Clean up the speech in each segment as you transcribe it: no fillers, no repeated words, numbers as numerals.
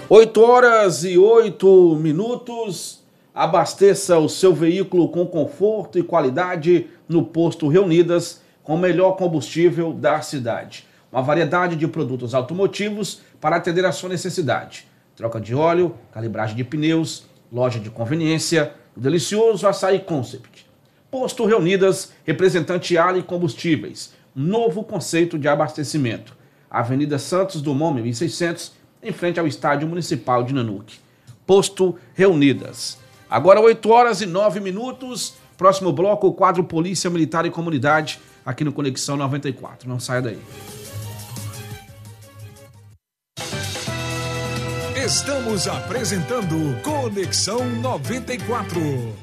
8h08. Abasteça o seu veículo com conforto e qualidade no Posto Reunidas, com o melhor combustível da cidade. Uma variedade de produtos automotivos para atender a sua necessidade. Troca de óleo, calibragem de pneus, loja de conveniência, o delicioso Açaí Concept. Posto Reunidas, representante Ali Combustíveis. Novo conceito de abastecimento. Avenida Santos Dumont, 1600, em frente ao Estádio Municipal de Nanuque. Posto Reunidas. Agora 8h09. Próximo bloco, o quadro Polícia Militar e Comunidade, aqui no Conexão 94. Não saia daí. Estamos apresentando Conexão 94.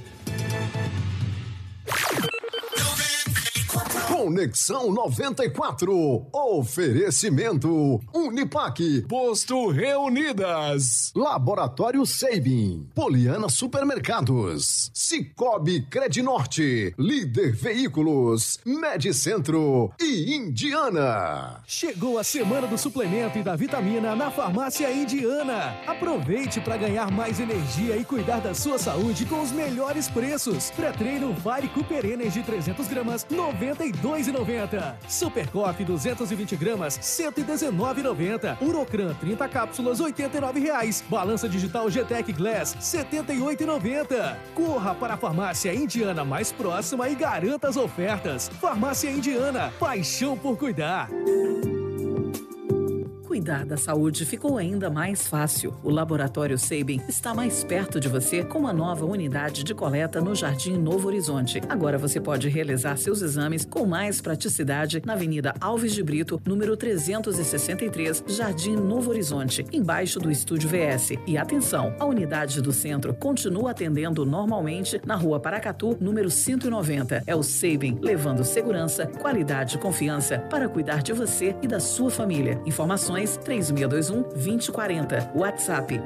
Conexão 94. Oferecimento Unipaque, Posto Reunidas, Laboratório Sabin, Poliana Supermercados, Cicobi Credinorte, Líder Veículos, Medicentro e Indiana. Chegou a semana do suplemento e da vitamina na Farmácia Indiana. Aproveite para ganhar mais energia e cuidar da sua saúde com os melhores preços. Pré-treino Vale Cooper Energy 300 gramas, R$ 92,90. Super Coffee 220 gramas, R$ 119,90. Urocran 30 cápsulas, R$ 89,00. Balança digital GTEC Glass, R$ 78,90. Corra para a Farmácia Indiana mais próxima e garanta as ofertas. Farmácia Indiana, paixão por cuidar. Cuidar da saúde ficou ainda mais fácil. O Laboratório Sabin está mais perto de você com uma nova unidade de coleta no Jardim Novo Horizonte. Agora você pode realizar seus exames com mais praticidade na Avenida Alves de Brito, número 363, Jardim Novo Horizonte, embaixo do Estúdio VS. E atenção, a unidade do centro continua atendendo normalmente na Rua Paracatu, número 190. É o Sabin, levando segurança, qualidade e confiança para cuidar de você e da sua família. Informações 3621-2040. WhatsApp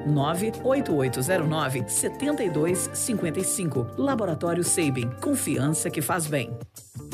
98809-7255. Laboratório Sabin. Confiança que faz bem.